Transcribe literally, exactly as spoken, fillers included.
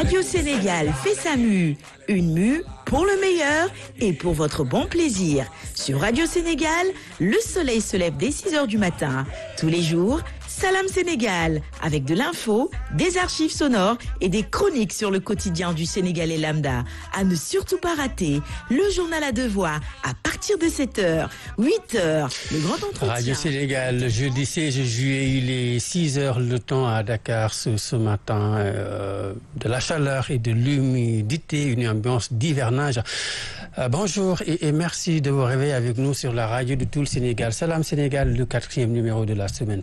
Radio Sénégal fait sa mue. Une mue pour le meilleur et pour votre bon plaisir. Sur Radio Sénégal, le soleil se lève dès six heures du matin. Tous les jours, Salam Sénégal, avec de l'info, des archives sonores et des chroniques sur le quotidien du Sénégalais lambda. À ne surtout pas rater, le journal à deux voix à partir de sept heures, huit heures, le grand entretien. Radio Sénégal, le jeudi seize juillet, il est six heures le temps à Dakar ce, ce matin. Euh, de la chaleur et de l'humidité, une ambiance d'hivernage. Euh, bonjour et, et merci de vous réveiller avec nous sur la radio de tout le Sénégal. Salam Sénégal, le quatrième numéro de la semaine.